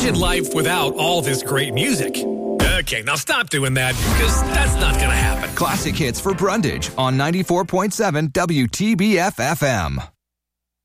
Imagine life without all this great music. Okay, now stop doing that, because that's not going to happen. Classic hits for Brundage on 94.7 WTBF FM.